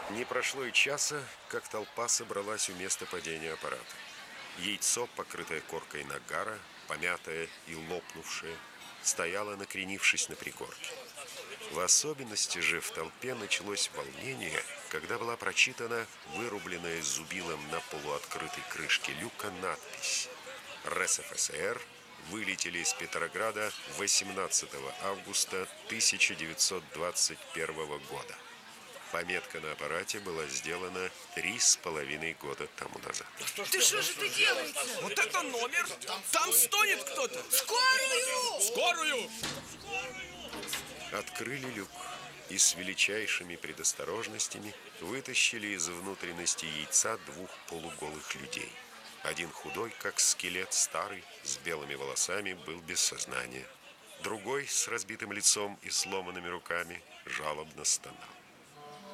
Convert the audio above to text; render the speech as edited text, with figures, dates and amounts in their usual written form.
Не прошло и часа, как толпа собралась у места падения аппарата. Яйцо, покрытое коркой нагара, помятое и лопнувшее, стояло, накренившись на пригорке. В особенности же в толпе началось волнение, когда была прочитана вырубленная зубилом на полуоткрытой крышке люка надпись: РСФСР вылетели из Петрограда 18 августа 1921 года. Пометка на аппарате была сделана 3,5 года тому назад. Ты что же ты делаете? Вот это номер! Там стонет кто-то! Скорую! Скорую! Открыли люк и с величайшими предосторожностями вытащили из внутренности яйца двух полуголых людей. Один худой, как скелет, старый, с белыми волосами, был без сознания. Другой, с разбитым лицом и сломанными руками, жалобно стонал.